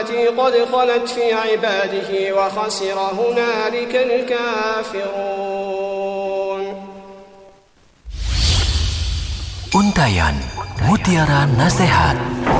التي قد خلت في عباده وخسر هنالك الكافرون. Untayan Mutiara Nasihat.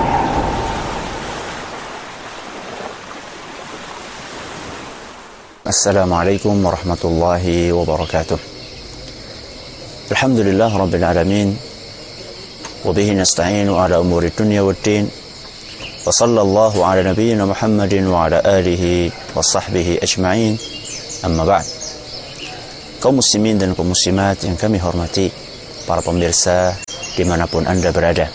Assalamualaikum warahmatullahi wabarakatuh. Alhamdulillah rabbil alamin. Wa bihi nasta'inu ala umuri dunya waddin. Wa sallallahu ala nabiyyina Muhammadin wa ala alihi wa sahbihi ajma'in. Amma ba'd. Kaum muslimin dan kaum muslimat yang kami hormati, para pemirsa dimanapun Anda berada.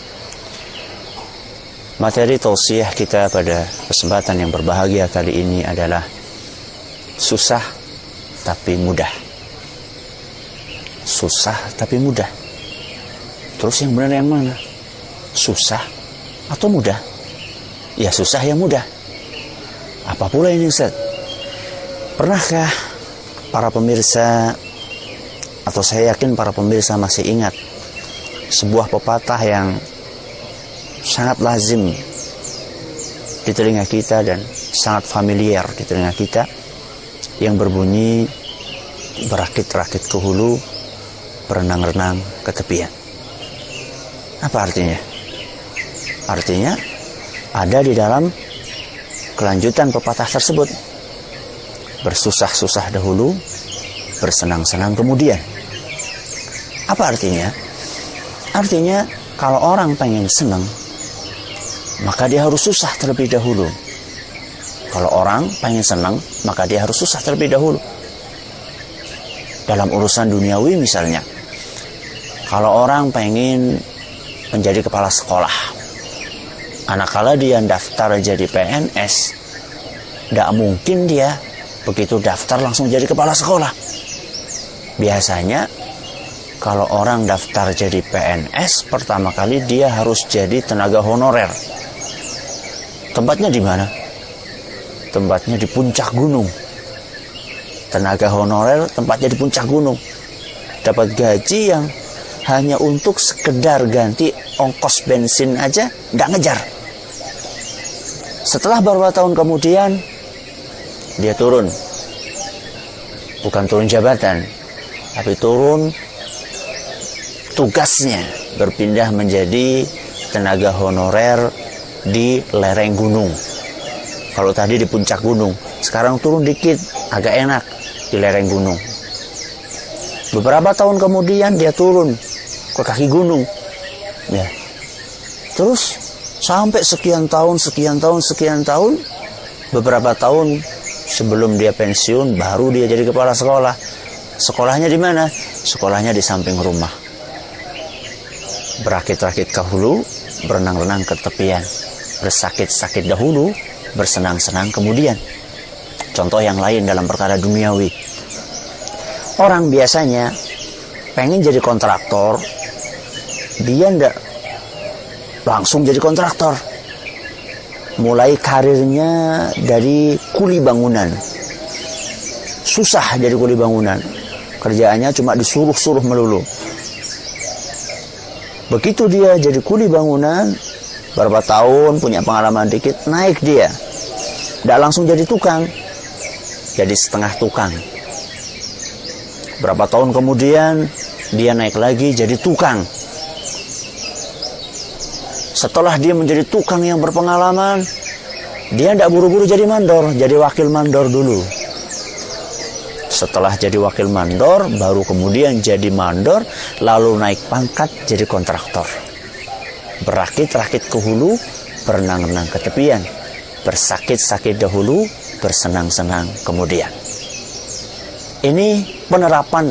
Materi tausiah kita pada kesempatan yang berbahagia kali ini adalah susah tapi mudah. Susah tapi mudah. Terus yang benar yang mana? Susah atau mudah? Ya susah yang mudah. Apa pula ini Ustaz? Pernahkah para pemirsa, atau saya yakin para pemirsa masih ingat sebuah pepatah yang sangat lazim di telinga kita dan sangat familiar di telinga kita, yang berbunyi, berakit-rakit ke hulu, berenang-renang ke tepian. Apa artinya? Artinya ada di dalam kelanjutan pepatah tersebut. Bersusah-susah dahulu, bersenang-senang kemudian. Apa artinya? Artinya kalau orang pengen senang, maka dia harus susah terlebih dahulu. Kalau orang pengen senang, maka dia harus susah terlebih dahulu. Dalam urusan duniawi misalnya, kalau orang pengen menjadi kepala sekolah, manakala dia daftar jadi PNS, tidak mungkin dia begitu daftar langsung jadi kepala sekolah. Biasanya kalau orang daftar jadi PNS, pertama kali dia harus jadi tenaga honorer. Tempatnya di mana? Tempatnya di puncak gunung. Tenaga honorer tempatnya di puncak gunung. Dapat gaji yang hanya untuk sekedar ganti ongkos bensin aja, nggak ngejar. Setelah beberapa tahun kemudian, dia turun. Bukan turun jabatan, tapi turun tugasnya, berpindah menjadi tenaga honorer di lereng gunung. Kalau tadi di puncak gunung, sekarang turun dikit, agak enak di lereng gunung. Beberapa tahun kemudian dia turun ke kaki gunung. Ya. Terus sampai sekian tahun, beberapa tahun sebelum dia pensiun, baru dia jadi kepala sekolah. Sekolahnya di mana? Sekolahnya di samping rumah. Berakit-rakit ke hulu, berenang-renang ke tepian. Bersakit-sakit dahulu, bersenang-senang kemudian. Contoh yang lain dalam perkara duniawi. Orang biasanya pengen jadi kontraktor, dia ndak langsung jadi kontraktor. Mulai karirnya dari kuli bangunan. Susah jadi kuli bangunan. Kerjaannya cuma disuruh-suruh melulu. Begitu dia jadi kuli bangunan, beberapa tahun punya pengalaman dikit, naik dia. Tidak langsung jadi tukang, jadi setengah tukang. Berapa tahun kemudian dia naik lagi jadi tukang. Setelah dia menjadi tukang yang berpengalaman, dia tidak buru-buru jadi mandor, jadi wakil mandor dulu. Setelah jadi wakil mandor, baru kemudian jadi mandor, lalu naik pangkat jadi kontraktor. Berakit-rakit ke hulu, berenang-renang ke tepian. Bersakit-sakit dahulu, bersenang-senang kemudian. Ini penerapan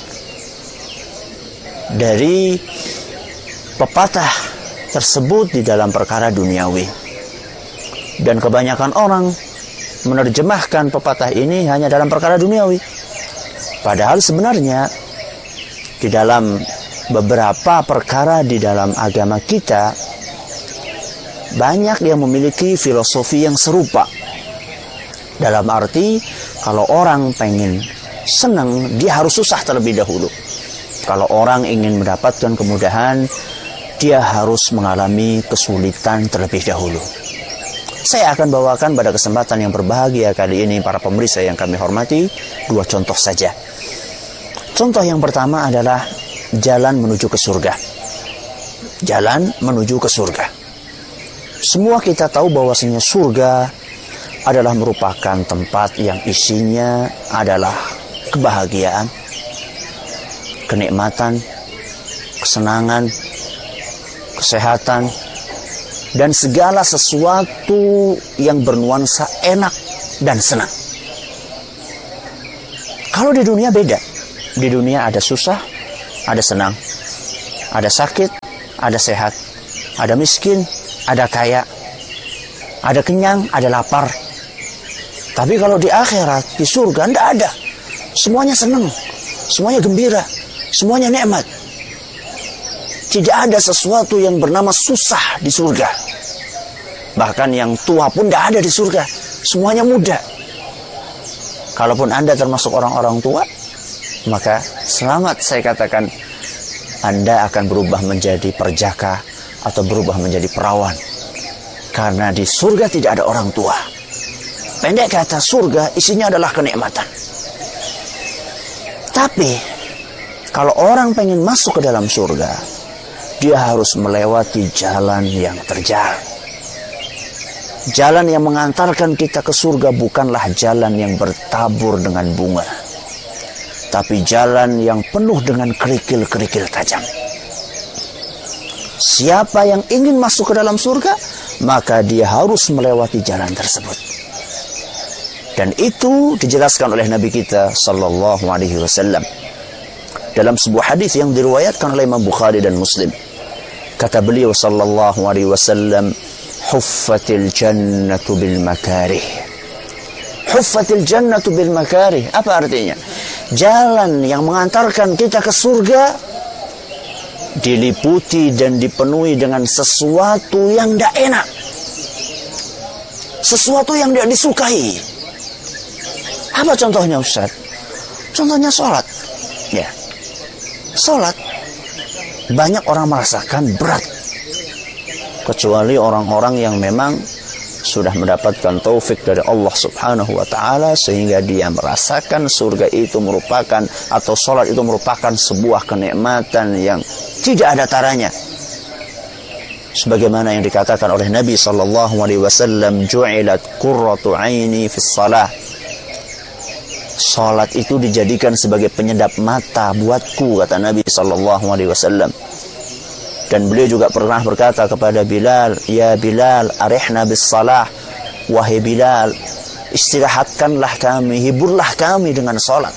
dari pepatah tersebut di dalam perkara duniawi. Dan kebanyakan orang menerjemahkan pepatah ini hanya dalam perkara duniawi. Padahal sebenarnya di dalam beberapa perkara di dalam agama kita banyak yang memiliki filosofi yang serupa. Dalam arti kalau orang pengen senang, dia harus susah terlebih dahulu. Kalau orang ingin mendapatkan kemudahan, dia harus mengalami kesulitan terlebih dahulu. Saya akan bawakan pada kesempatan yang berbahagia kali ini, para pemirsa yang kami hormati, 2 contoh saja. Contoh yang pertama adalah jalan menuju ke surga. Jalan menuju ke surga. Semua kita tahu bahwasanya surga adalah merupakan tempat yang isinya adalah kebahagiaan, kenikmatan, kesenangan, kesehatan, dan segala sesuatu yang bernuansa enak dan senang. Kalau di dunia beda. Di dunia ada susah, ada senang, ada sakit, ada sehat, ada miskin, ada kaya, ada kenyang, ada lapar. Tapi kalau di akhirat, di surga, tidak ada. Semuanya senang, semuanya gembira, semuanya nikmat. Tidak ada sesuatu yang bernama susah di surga. Bahkan yang tua pun tidak ada di surga. Semuanya muda. Kalaupun Anda termasuk orang-orang tua, maka selamat, saya katakan, Anda akan berubah menjadi perjaka atau berubah menjadi perawan. Karena di surga tidak ada orang tua. Pendek kata, surga isinya adalah kenikmatan. Tapi kalau orang pengen masuk ke dalam surga, dia harus melewati jalan yang terjal. Jalan yang mengantarkan kita ke surga bukanlah jalan yang bertabur dengan bunga, tapi jalan yang penuh dengan kerikil-kerikil tajam. Siapa yang ingin masuk ke dalam surga, maka dia harus melewati jalan tersebut. Dan itu dijelaskan oleh Nabi kita sallallahu alaihi wasallam dalam sebuah hadis yang diriwayatkan oleh Imam Bukhari dan Muslim. Kata beliau sallallahu alaihi wasallam, huffatil jannatu bil makarih. Huffatil jannatu bil makarih. Apa artinya? Jalan yang mengantarkan kita ke surga diliputi dan dipenuhi dengan sesuatu yang tidak enak, sesuatu yang tidak disukai. Apa contohnya, Ustaz? Contohnya sholat. Ya, sholat banyak orang merasakan berat, kecuali orang-orang yang memang sudah mendapatkan taufik dari Allah subhanahu wa ta'ala, sehingga dia merasakan surga itu merupakan, atau sholat itu merupakan sebuah kenikmatan yang tidak ada taranya. Sebagaimana yang dikatakan oleh Nabi SAW, ju'ilat qurratu aini fis salah. Sholat itu dijadikan sebagai penyedap mata buatku, kata Nabi SAW. Dan beliau juga pernah berkata kepada Bilal, ya Bilal, arihna bis salah. Wahai Bilal, istirahatkanlah kami, hiburlah kami dengan sholat.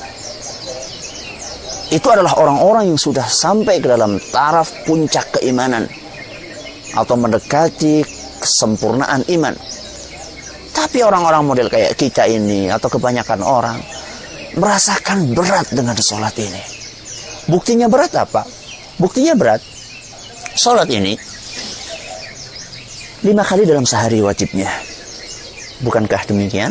Itu adalah orang-orang yang sudah sampai ke dalam taraf puncak keimanan, atau mendekati kesempurnaan iman. Tapi orang-orang model kayak kita ini, atau kebanyakan orang, merasakan berat dengan sholat ini. Buktinya berat apa? Buktinya berat, sholat ini 5 kali dalam sehari wajibnya. Bukankah demikian?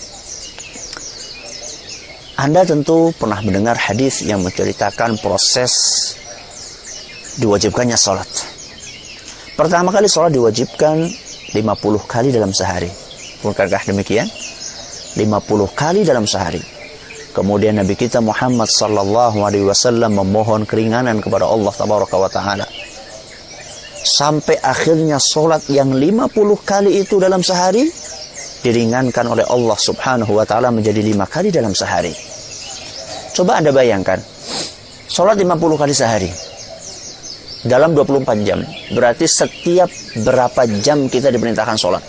Anda tentu pernah mendengar hadis yang menceritakan proses diwajibkannya sholat. Pertama kali sholat diwajibkan 50 kali dalam sehari. Bukankah demikian? 50 kali dalam sehari. Kemudian Nabi kita Muhammad sallallahu alaihi wasallam memohon keringanan kepada Allah tabaraka wa taala, sampai akhirnya sholat yang 50 kali itu dalam sehari diringankan oleh Allah subhanahu wa ta'ala menjadi 5 kali dalam sehari. Coba Anda bayangkan, sholat 50 kali sehari dalam 24 jam. Berarti setiap berapa jam kita diperintahkan sholat?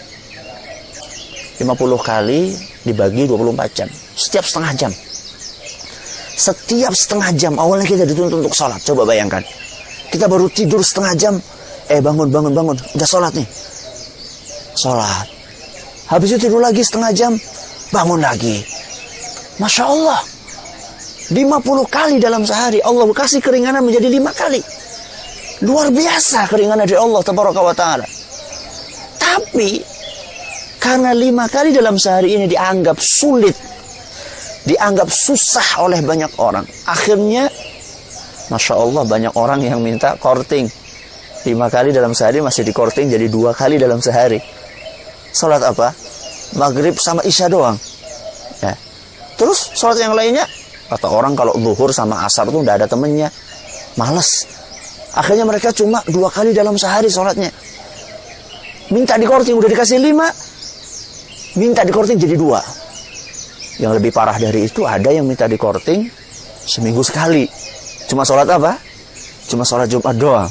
50 kali dibagi 24 jam. Setiap setengah jam. Setiap setengah jam awalnya kita dituntut untuk sholat. Coba bayangkan, kita baru tidur setengah jam, bangun, udah sholat nih. Sholat. Habis itu tidur lagi setengah jam, bangun lagi. Masya Allah, 50 kali dalam sehari Allah kasih keringanan menjadi 5 kali. Luar biasa keringanan dari Allah tabaraka wa ta'ala. Tapi karena 5 kali dalam sehari ini dianggap sulit, dianggap susah oleh banyak orang, akhirnya Masya Allah banyak orang yang minta korting. 5 kali dalam sehari masih dikorting jadi 2 kali dalam sehari. Sholat apa? Maghrib sama isya doang. Ya. Terus sholat yang lainnya, kata orang kalau zuhur sama asar tuh udah ada temennya, males. Akhirnya mereka cuma 2 kali dalam sehari sholatnya. Minta dikorting, udah dikasih 5, minta dikorting jadi 2. Yang lebih parah dari itu, ada yang minta dikorting seminggu sekali. Cuma sholat apa? Cuma sholat Jumat doang.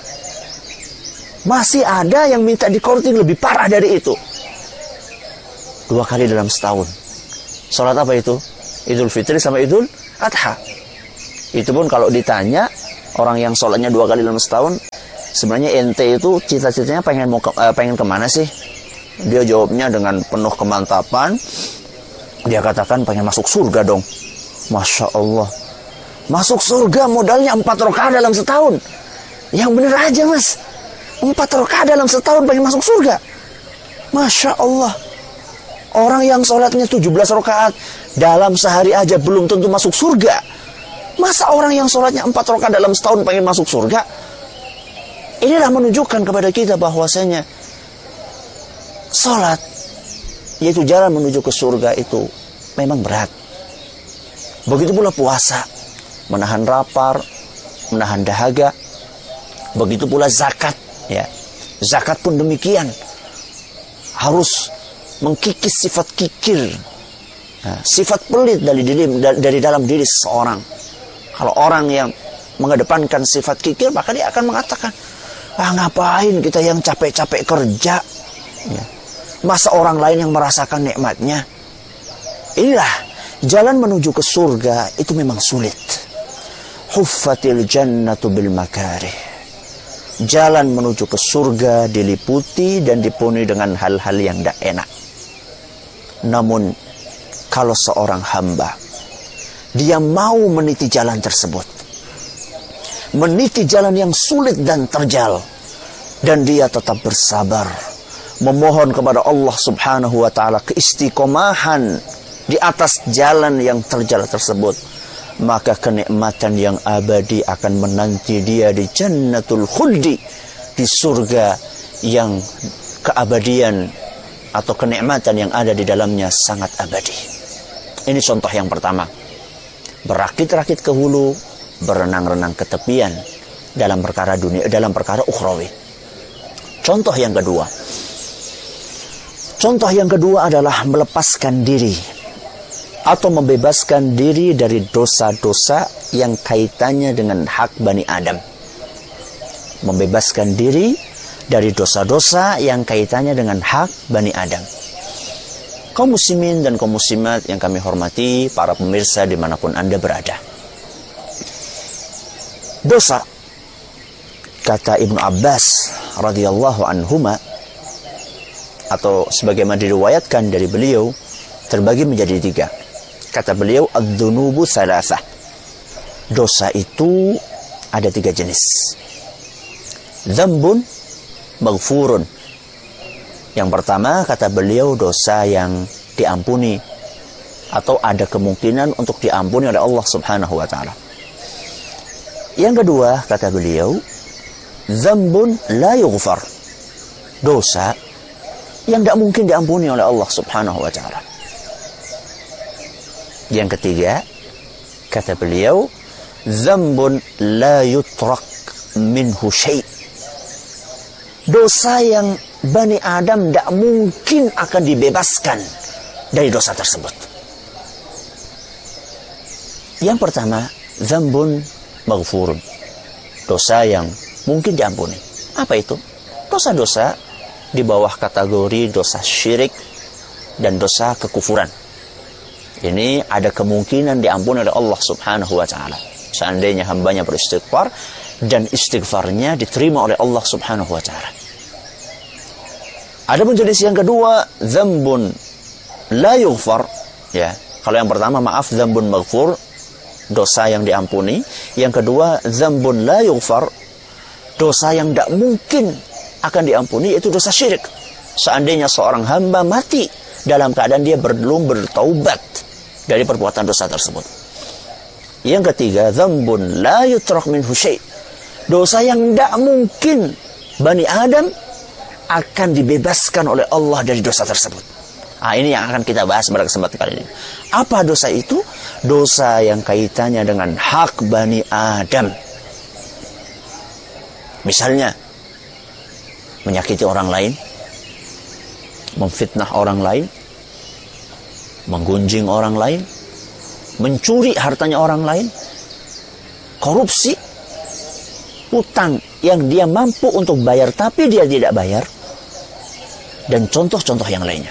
Masih ada yang minta dikorting lebih parah dari itu, 2 kali dalam setahun. Sholat apa itu? Idul Fitri sama Idul Adha. Itu pun kalau ditanya, orang yang sholatnya 2 kali dalam setahun, sebenarnya ente itu cita-citanya pengen kemana sih? Dia jawabnya dengan penuh kemantapan. Dia katakan pengen masuk surga dong. Masya Allah. Masuk surga modalnya 4 rakaat dalam setahun. Yang bener aja mas. 4 rakaat dalam setahun pengen masuk surga. Masya Allah. Orang yang sholatnya 17 rakaat dalam sehari aja belum tentu masuk surga. Masa orang yang sholatnya 4 rakaat dalam setahun pengen masuk surga? Inilah menunjukkan kepada kita bahwasanya sholat, yaitu jalan menuju ke surga, itu memang berat. Begitu pula puasa, menahan lapar, menahan dahaga. Begitu pula zakat, ya. Zakat pun demikian. Harus mengkikis sifat kikir, sifat pelit dari dalam diri seseorang. Kalau orang yang mengedepankan sifat kikir, maka dia akan mengatakan, ngapain kita yang capek-capek kerja, ya. Masa orang lain yang merasakan nikmatnya. Inilah jalan menuju ke surga, itu memang sulit. Huffatil jannatu bil makarih. Jalan menuju ke surga diliputi dan dipenuhi dengan hal-hal yang tidak enak. Namun kalau seorang hamba, dia mau meniti jalan tersebut, meniti jalan yang sulit dan terjal, dan dia tetap bersabar, memohon kepada Allah subhanahu wa ta'ala keistiqomahan di atas jalan yang terjal tersebut, maka kenikmatan yang abadi akan menanti dia di jannatul khuldi, di surga yang keabadian atau kenikmatan yang ada di dalamnya sangat abadi. Ini contoh yang pertama. Berakit-rakit ke hulu, berenang-renang ke tepian dalam perkara dunia, dalam perkara ukhrawi. Contoh yang kedua. Contoh yang kedua adalah melepaskan diri atau membebaskan diri dari dosa-dosa yang kaitannya dengan hak Bani Adam. Membebaskan diri dari dosa-dosa yang kaitannya dengan hak Bani Adam. Kaum muslimin dan kaum muslimat yang kami hormati, para pemirsa dimanapun Anda berada. Dosa, kata Ibnu Abbas radhiyallahu anhuma, atau sebagaimana diriwayatkan dari beliau, terbagi menjadi 3. Kata beliau, adz-dzunubu tsalatsah. Dosa itu ada 3 jenis. Dzambun maghfurun. Yang pertama, kata beliau, dosa yang diampuni atau ada kemungkinan untuk diampuni oleh Allah subhanahu wa ta'ala. Yang kedua, kata beliau, dzambun la yughfar. Dosa yang tidak mungkin diampuni oleh Allah subhanahu wa ta'ala. Yang ketiga, kata beliau, dzambun la yutrak minhu syai'. Dosa yang Bani Adam tidak mungkin akan dibebaskan dari dosa tersebut. Yang pertama, dzambun maghfurun. Dosa yang mungkin diampuni. Apa itu? Dosa-dosa di bawah kategori dosa syirik dan dosa kekufuran. Ini ada kemungkinan diampuni oleh Allah subhanahu wa ta'ala. Seandainya hambanya beristighfar dan istighfarnya diterima oleh Allah subhanahu wa ta'ala. Ada pun jenis yang kedua, dzambun la yughfar. Ya, kalau yang pertama, maaf, dzambun maghfur, dosa yang diampuni. Yang kedua, dzambun la yughfar, dosa yang tidak mungkin akan diampuni, yaitu dosa syirik. Seandainya seorang hamba mati dalam keadaan dia belum bertaubat dari perbuatan dosa tersebut. Yang ketiga, dzambun la yutrak minhu syai', dosa yang tidak mungkin Bani Adam akan dibebaskan oleh Allah dari dosa tersebut. Nah, ini yang akan kita bahas pada kesempatan kali ini. Apa dosa itu? Dosa yang kaitannya dengan hak Bani Adam. Misalnya, menyakiti orang lain, memfitnah orang lain, menggunjing orang lain, mencuri hartanya orang lain, korupsi, utang yang dia mampu untuk bayar tapi dia tidak bayar, dan contoh-contoh yang lainnya.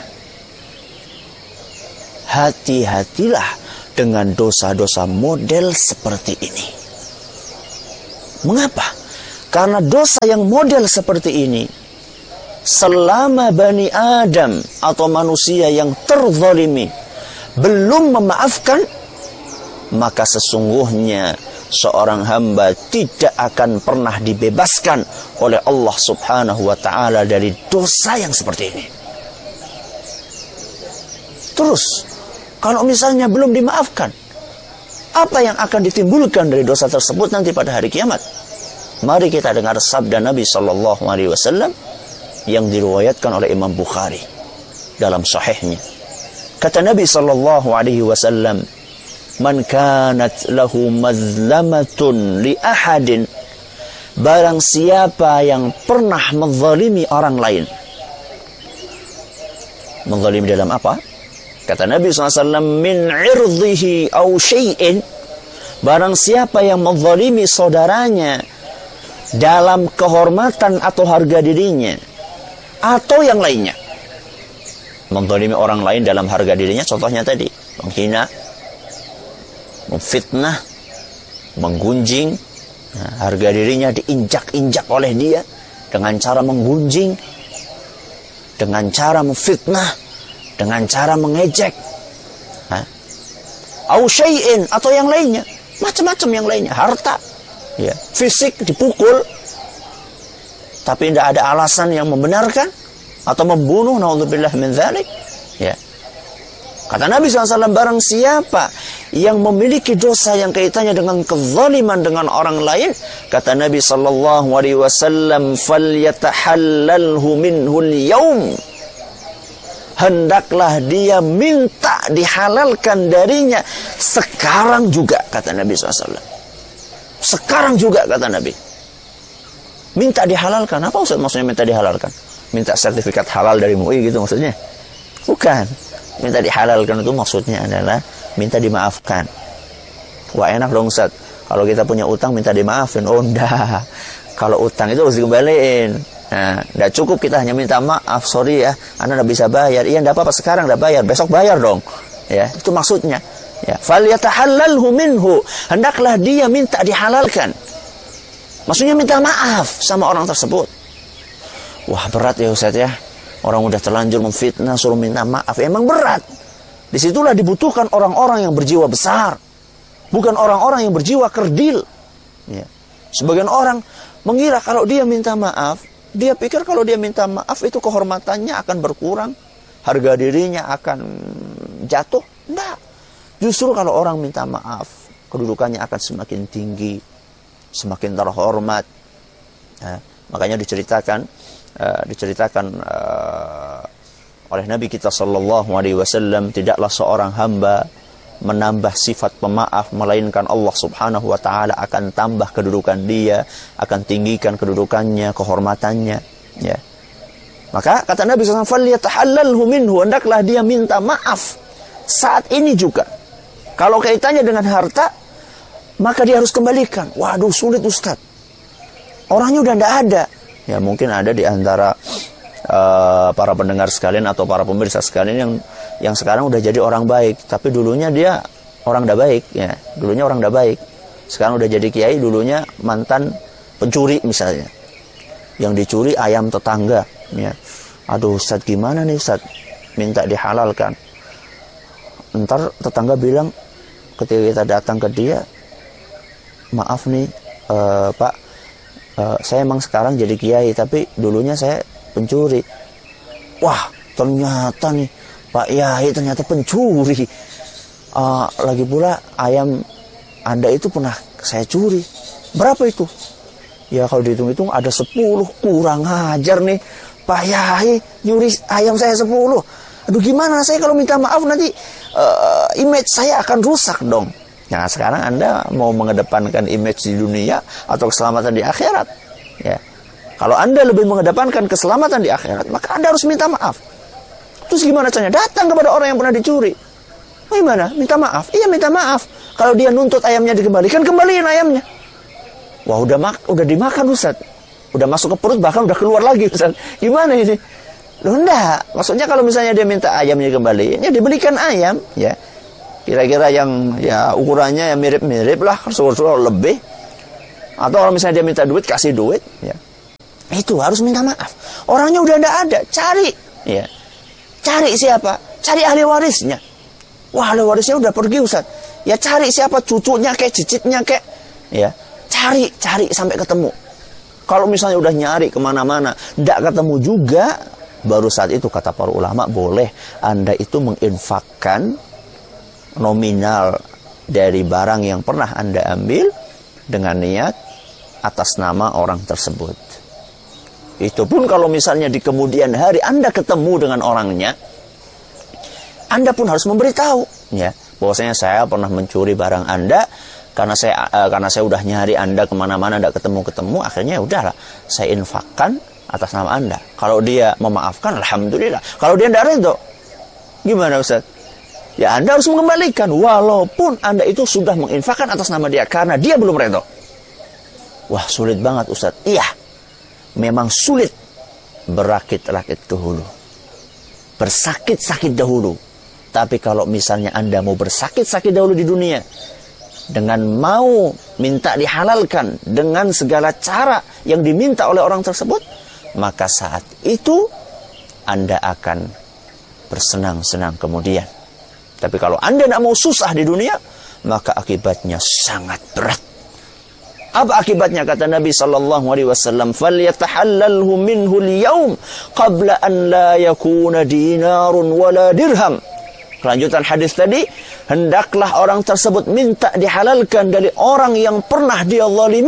Hati-hatilah dengan dosa-dosa model seperti ini. Mengapa? Karena dosa yang model seperti ini, selama Bani Adam atau manusia yang terzalimi belum memaafkan, maka sesungguhnya seorang hamba tidak akan pernah dibebaskan oleh Allah Subhanahu wa ta'ala dari dosa yang seperti ini. Terus, kalau misalnya belum dimaafkan, apa yang akan ditimbulkan dari dosa tersebut nanti pada hari kiamat? Mari kita dengar sabda Nabi SAW yang diriwayatkan oleh Imam Bukhari dalam sahihnya. Kata Nabi SAW, "Man kanat lahu mazlamatun li ahadin," barang siapa yang pernah menzalimi orang lain. Menzalimi dalam apa? Kata Nabi SAW, "Min irdhihi aw syai'in," barang siapa yang menzalimi saudaranya dalam kehormatan atau harga dirinya atau yang lainnya. Menzalimi orang lain dalam harga dirinya, contohnya tadi, menghina, memfitnah, menggunjing, harga dirinya diinjak-injak oleh dia dengan cara menggunjing, dengan cara memfitnah, dengan cara mengejek, au syai'in, atau yang lainnya, macam-macam yang lainnya, harta, ya, fisik dipukul, tapi tidak ada alasan yang membenarkan, atau membunuh, naudzubillah min dzalik, ya. Kata Nabi SAW, barang siapa yang memiliki dosa yang kaitannya dengan kezaliman dengan orang lain, kata Nabi SAW, falyatahallalhu minhul yaum, hendaklah dia minta dihalalkan darinya sekarang juga, kata Nabi SAW. Sekarang juga, kata Nabi. Minta dihalalkan. Apa maksudnya minta dihalalkan? Minta sertifikat halal dari MUI gitu maksudnya? Bukan. Minta dihalalkan itu maksudnya adalah minta dimaafkan. Wah, enak dong Ustaz, kalau kita punya utang minta dimaafin. Oh enggak, kalau utang itu harus dikembaliin. Nah, enggak cukup kita hanya minta maaf, sorry ya, Anda enggak bisa bayar. Iya, enggak apa-apa, sekarang enggak bayar, besok bayar dong. Ya, itu maksudnya. Ya, falyatahallalhu minhu, hendaklah dia minta dihalalkan. Maksudnya minta maaf sama orang tersebut. Wah, berat ya Ustaz ya. Orang udah terlanjur memfitnah suruh minta maaf, emang berat. Disitulah dibutuhkan orang-orang yang berjiwa besar, bukan orang-orang yang berjiwa kerdil. Ya. Sebagian orang mengira kalau dia minta maaf, dia pikir kalau dia minta maaf itu kehormatannya akan berkurang, harga dirinya akan jatuh. Enggak. Justru kalau orang minta maaf, kedudukannya akan semakin tinggi, semakin terhormat. Ya. Makanya diceritakan oleh Nabi kita sallallahu alaihi wasallam, tidaklah seorang hamba menambah sifat pemaaf melainkan Allah Subhanahu wa taala akan tambah kedudukan dia, akan tinggikan kedudukannya, kehormatannya, ya. Maka kata Nabi sallallahu alaihi wasallam, "Falyatahallalhu minhu," hendaklah dia minta maaf saat ini juga. Kalau kaitannya dengan harta, maka dia harus kembalikan. Waduh, sulit Ustaz. Orangnya udah enggak ada. Ya, mungkin ada di antara para pendengar sekalian atau para pemirsa sekalian yang sekarang udah jadi orang baik, tapi dulunya dia orang dah baik, ya. Dulunya orang dah baik, sekarang udah jadi kiai, dulunya mantan pencuri misalnya, yang dicuri ayam tetangga, ya. Aduh Ustaz, gimana nih Ustaz, minta dihalalkan. Ntar tetangga bilang ketika kita datang ke dia, maaf nih Pak, saya emang sekarang jadi kiai, tapi dulunya saya pencuri. Wah, ternyata nih Pak Yai ternyata pencuri. Lagi pula ayam Anda itu pernah saya curi. Berapa itu? Ya kalau dihitung-hitung ada 10, kurang ajar nih. Pak Yai nyuri ayam saya 10. Aduh, gimana saya kalau minta maaf nanti image saya akan rusak dong. Nah, sekarang Anda mau mengedepankan image di dunia atau keselamatan di akhirat? Ya. Kalau Anda lebih mengedepankan keselamatan di akhirat, maka Anda harus minta maaf. Terus gimana caranya? Datang kepada orang yang pernah dicuri. Gimana? Minta maaf? Iya, minta maaf. Kalau dia nuntut ayamnya dikembalikan, kembaliin ayamnya. Wah, udah dimakan Ustaz. Udah masuk ke perut, bahkan udah keluar lagi Ustaz. Gimana ini? Loh, enggak. Maksudnya kalau misalnya dia minta ayamnya kembali, ya dibelikan ayam, ya. Kira-kira yang ya ukurannya yang mirip-mirip lah, Rasulullah lebih. Atau kalau misalnya dia minta duit, kasih duit, ya. Itu harus minta maaf. Orangnya udah enggak ada, cari, ya. Cari siapa? Cari ahli warisnya. Wah, ahli warisnya udah pergi Ustaz. Ya cari siapa, cucunya kayak, cicitnya kayak, ya. Cari sampai ketemu. Kalau misalnya udah nyari kemana-mana, tidak ketemu juga, baru saat itu kata para ulama, boleh Anda itu menginfakkan nominal dari barang yang pernah Anda ambil dengan niat atas nama orang tersebut. Itu pun kalau misalnya di kemudian hari Anda ketemu dengan orangnya, Anda pun harus memberitahu, ya, bahwasanya saya pernah mencuri barang Anda. Karena saya udah nyari Anda kemana-mana, tidak ketemu-ketemu, akhirnya udahlah, saya infakkan atas nama Anda. Kalau dia memaafkan, alhamdulillah. Kalau dia tidak redho, gimana Ustaz? Ya Anda harus mengembalikan, walaupun Anda itu sudah menginfakkan atas nama dia, karena dia belum redho. Wah, sulit banget Ustaz. Iya, memang sulit berakit-rakit ke hulu, bersakit-sakit dahulu. Tapi kalau misalnya Anda mau bersakit-sakit dahulu di dunia, dengan mau minta dihalalkan dengan segala cara yang diminta oleh orang tersebut, maka saat itu Anda akan bersenang-senang kemudian. Tapi kalau Anda tidak mau susah di dunia, maka akibatnya sangat berat. Apa akibatnya? Kata Nabi SAW, "Falyatahallalhu minhu al-yawm qabla an la yakuna dinarun wala dirham." Kelanjutan hadis tadi, hendaklah orang tersebut minta dihalalkan dari orang yang pernah dia zalimi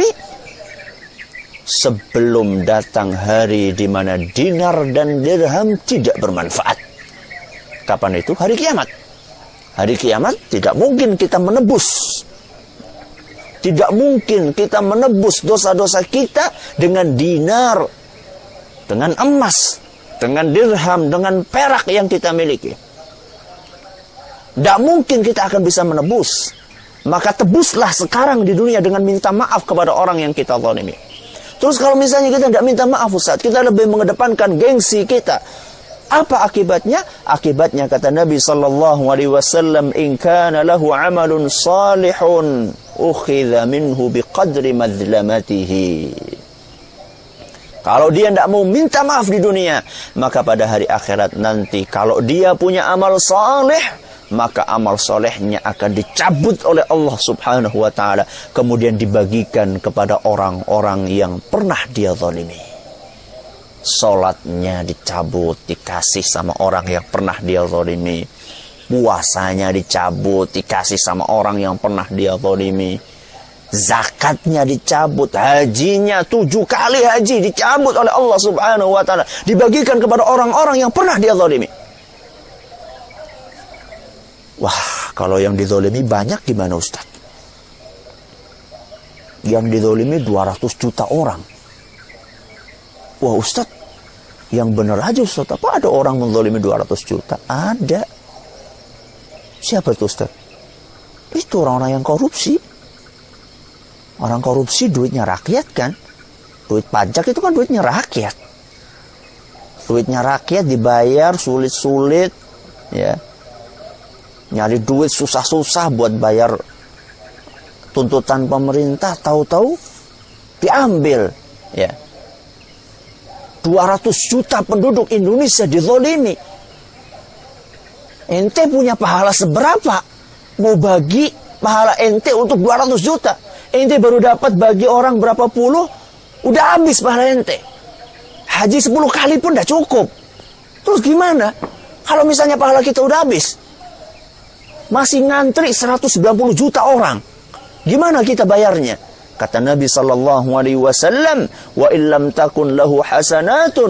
sebelum datang hari di mana dinar dan dirham tidak bermanfaat. Kapan itu? Hari kiamat. Hari kiamat tidak mungkin kita menebus. Tidak mungkin kita menebus dosa-dosa kita dengan dinar, dengan emas, dengan dirham, dengan perak yang kita miliki. Tidak mungkin kita akan bisa menebus. Maka tebuslah sekarang di dunia dengan minta maaf kepada orang yang kita zalimi. Terus kalau misalnya kita tidak minta maaf Ustaz, kita lebih mengedepankan gengsi kita. Apa akibatnya? Akibatnya kata Nabi SAW, "In kana lahu amalun salihun, ukhidha minhu biqadri madlamatihi." Kalau dia tidak mau minta maaf di dunia, maka pada hari akhirat nanti, kalau dia punya amal saleh, maka amal solehnya akan dicabut oleh Allah Subhanahu wa ta'ala, kemudian dibagikan kepada orang-orang yang pernah dia zalimi. Salatnya dicabut, dikasih sama orang yang pernah dia zalimi. Puasanya dicabut, dikasih sama orang yang pernah dia zalimi. Zakatnya dicabut, hajinya 7 kali haji dicabut oleh Allah Subhanahu wa ta'ala, dibagikan kepada orang-orang yang pernah dia zalimi. Wah, kalau yang dizolimi banyak gimana Ustaz? Yang dizolimi 200 juta orang. Wah Ustaz, yang benar aja Ustaz. Apa ada orang menzolimi 200 juta? Ada. Siapa itu Ustaz? Itu orang-orang yang korupsi. Orang korupsi duitnya rakyat kan? Duit pajak itu kan duitnya rakyat. Duitnya rakyat dibayar sulit-sulit, ya. Nyari duit susah-susah buat bayar tuntutan pemerintah, tahu-tahu diambil, ya. 200 juta penduduk Indonesia dizolimi. Ente punya pahala seberapa? Mau bagi pahala ente untuk 200 juta. Ente baru dapat bagi orang berapa puluh, udah habis pahala ente. Haji 10 kali pun udah cukup. Terus gimana? Kalau misalnya pahala kita udah habis, masih ngantri 190 juta orang. Gimana kita bayarnya? Kata Nabi SAW, "Wa illam takun lahu hasanatun,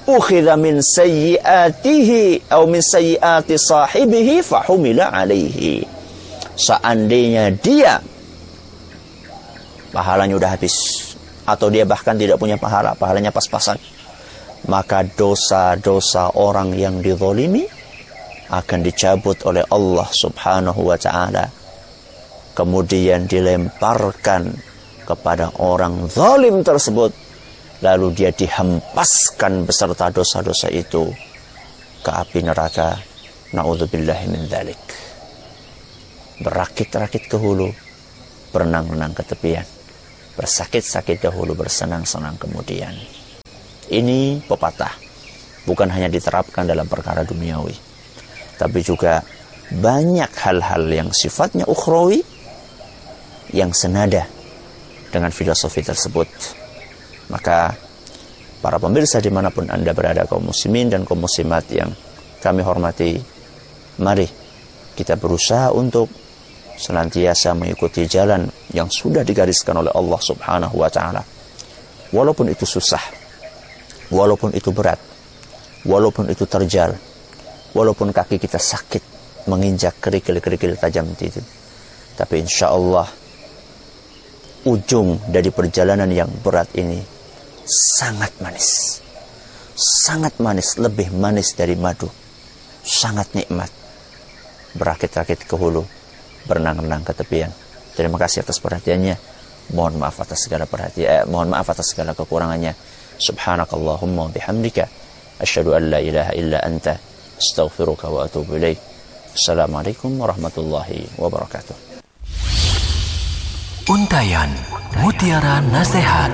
ukhidha min sayyiatihi atau min sayyiati sahibihi fahumila alaihi. Seandainya dia pahalanya udah habis, atau dia bahkan tidak punya pahala, pahalanya pas-pasan, maka dosa-dosa orang yang dizalimi akan dicabut oleh Allah subhanahu wa ta'ala, kemudian dilemparkan kepada orang zalim tersebut, lalu dia dihempaskan beserta dosa-dosa itu ke api neraka. Na'udzubillahi min dzalik. Berakit-rakit ke hulu, berenang-renang ke tepian. Bersakit-sakit dahulu, bersenang-senang kemudian. Ini pepatah bukan hanya diterapkan dalam perkara duniawi, tapi juga banyak hal-hal yang sifatnya ukhrawi yang senada dengan filosofi tersebut. Maka para pemirsa dimanapun Anda berada, kaum muslimin dan kaum muslimat yang kami hormati, mari kita berusaha untuk senantiasa mengikuti jalan yang sudah digariskan oleh Allah subhanahu wa ta'ala. Walaupun itu susah, walaupun itu berat, walaupun itu terjal, walaupun kaki kita sakit menginjak kerikil-kerikil tajam itu, tapi insya Allah ujung dari perjalanan yang berat ini sangat manis. Sangat manis, lebih manis dari madu. Sangat nikmat. Berakit-rakit ke hulu, berenang-renang ke tepian. Terima kasih atas perhatiannya. Mohon maaf atas segala kekurangannya. Subhanakallahumma bihamdika asyhadu an la ilaha illa anta astaghfiruka wa atubu ilaik. Assalamualaikum warahmatullahi wabarakatuh. Untayan Mutiara Nasihat.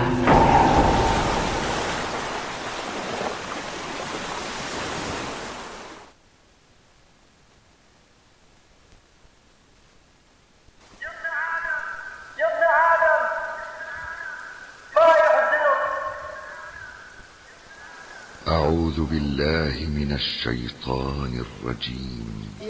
أعوذ بالله من الشيطان الرجيم